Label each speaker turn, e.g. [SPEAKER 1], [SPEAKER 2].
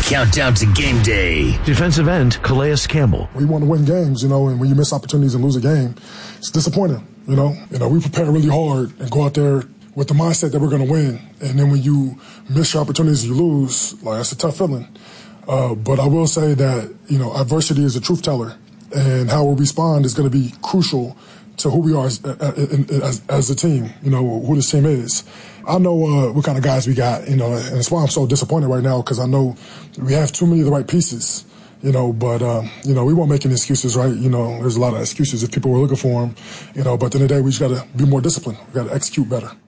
[SPEAKER 1] countdown to game day.
[SPEAKER 2] Defensive end Calais Campbell.
[SPEAKER 3] We want to win games, and when you miss opportunities and lose a game, it's disappointing. We prepare really hard and go out there with the mindset that we're going to win. And then when you miss your opportunities, you lose. That's a tough feeling. But I will say that adversity is a truth teller, and how we respond is going to be crucial to who we are as a team, who this team is. I know what kind of guys we got, and that's why I'm so disappointed right now, because I know we have too many of the right pieces, but we won't make any excuses, right? There's a lot of excuses if people were looking for them, but at the end of the day, we just got to be more disciplined. We got to execute better.